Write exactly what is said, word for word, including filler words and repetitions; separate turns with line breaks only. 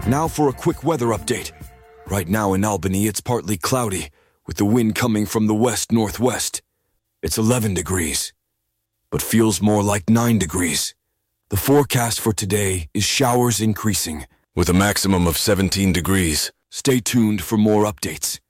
Now for a quick weather update. Right now in Albany, it's partly cloudy, with the wind coming from the west-northwest. It's eleven degrees, but feels more like nine degrees. The forecast for today is showers increasing, with a maximum of seventeen degrees. Stay tuned for more updates.